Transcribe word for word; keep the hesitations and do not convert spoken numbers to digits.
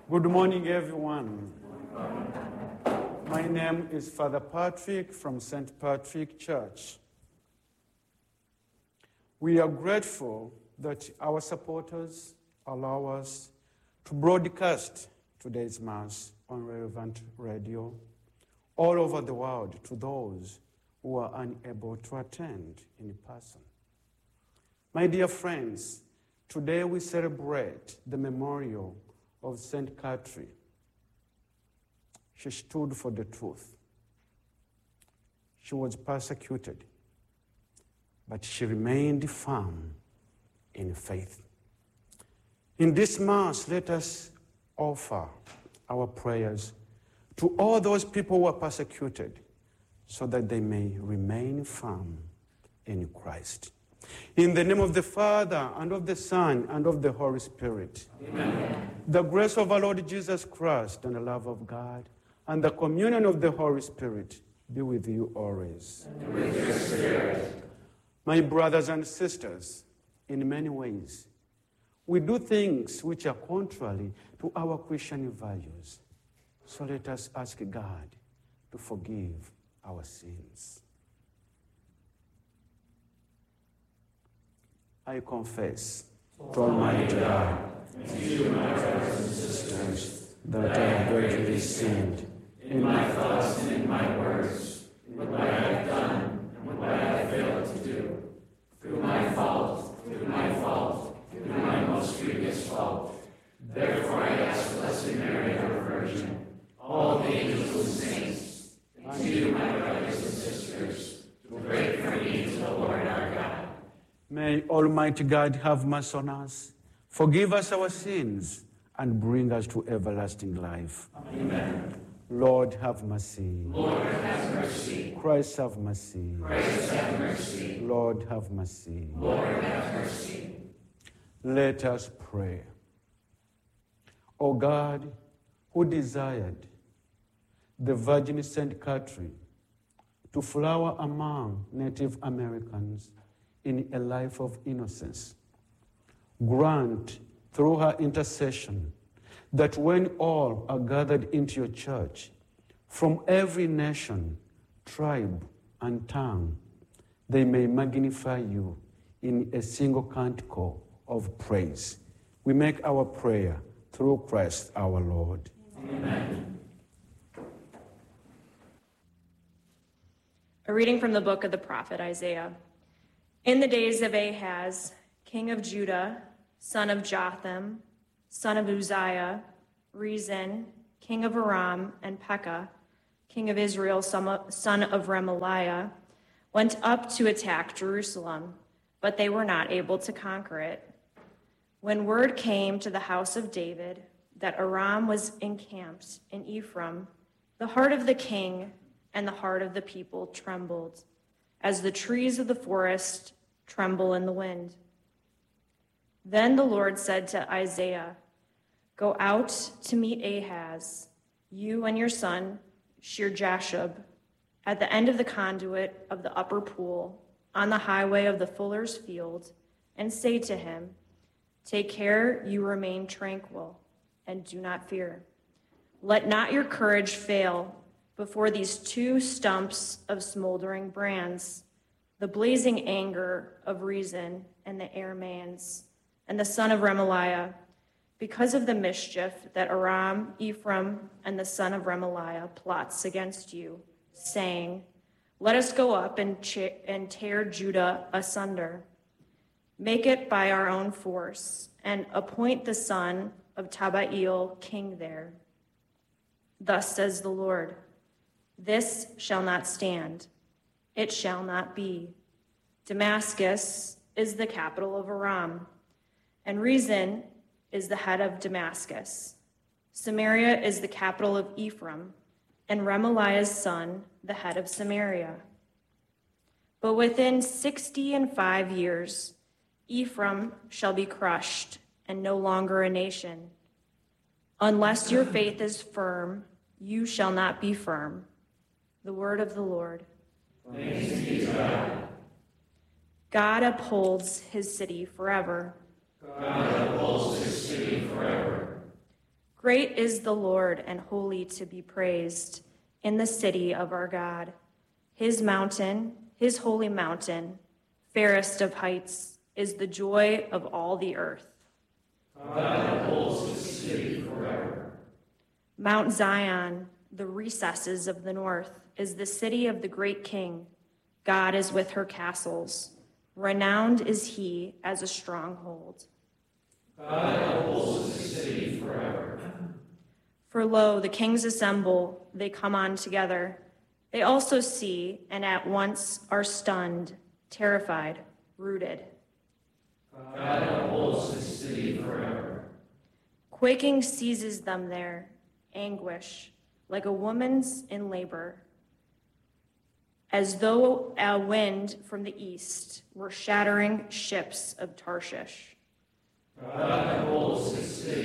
Good morning, everyone. My name is Father Patrick from Saint Patrick Church. We are grateful that our supporters allow us to broadcast today's Mass on Relevant Radio all over the world to those who are unable to attend in person. My dear friends, today we celebrate the memorial of Saint Catherine. She stood for the truth. She was persecuted, but she remained firm in faith. In this Mass, let us offer our prayers to all those people who are persecuted so that they may remain firm in Christ. In the name of the Father, and of the Son, and of the Holy Spirit. Amen. The grace of our Lord Jesus Christ, and the love of God, and the communion of the Holy Spirit be with you always. And with your spirit. My brothers and sisters, in many ways, we do things which are contrary to our Christian values. So let us ask God to forgive our sins. I confess to Almighty God and to you, my brothers and sisters, that I have greatly sinned in my thoughts and in my words, in what I have done and what I have failed to do, through my fault, through my fault, through my most grievous fault. Therefore I ask Blessed Mary, our Virgin, all the angels and saints, and to you, my brothers and sisters, to pray for me to the Lord our God. May Almighty God have mercy on us, forgive us our sins, and bring us to everlasting life. Amen. Lord, have mercy. Lord, have mercy. Christ, have mercy. Christ, have mercy. Lord, have mercy. Lord, have mercy. Let us pray. O God, who desired the Virgin Saint Catherine to flower among Native Americans in a life of innocence, grant through her intercession that when all are gathered into your church from every nation, tribe, and tongue, they may magnify you in a single canticle of praise. We make our prayer through Christ our Lord. Amen. A reading from the book of the prophet Isaiah. In the days of Ahaz, king of Judah, son of Jotham, son of Uzziah, Rezin, king of Aram, and Pekah, king of Israel, son of Remaliah, went up to attack Jerusalem, but they were not able to conquer it. When word came to the house of David that Aram was encamped in Ephraim, the heart of the king and the heart of the people trembled, as the trees of the forest tremble in the wind. Then the Lord said to Isaiah, "Go out to meet Ahaz, you and your son Shear-Jashub, at the end of the conduit of the upper pool, on the highway of the fuller's field, and say to him, take care you remain tranquil, and do not fear. Let not your courage fail before these two stumps of smoldering brands, the blazing anger of Rezin and the Arameans, and the son of Remaliah, because of the mischief that Aram, Ephraim, and the son of Remaliah plots against you, saying, let us go up and, cha- and tear Judah asunder. Make it by our own force, and appoint the son of Tabael king there. Thus says the Lord, this shall not stand. It shall not be. Damascus is the capital of Aram, and Rezin is the head of Damascus. Samaria is the capital of Ephraim, and Remaliah's son, the head of Samaria. But within sixty and five years, Ephraim shall be crushed and no longer a nation. Unless your faith is firm, you shall not be firm. The word of the Lord. Thanks be to God. God upholds his city forever. God upholds his city forever. Great is the Lord and wholly to be praised in the city of our God. His mountain, his holy mountain, fairest of heights, is the joy of all the earth. God upholds his city forever. Mount Zion, the recesses of the north, is the city of the great king. God is with her castles. Renowned is he as a stronghold. God upholds his city forever. For lo, the kings assemble, they come on together. They also see, and at once are stunned, terrified, rooted. God upholds his city forever. Quaking seizes them there, anguish, like a woman's in labor, as though a wind from the east were shattering ships of Tarshish. God upholds his city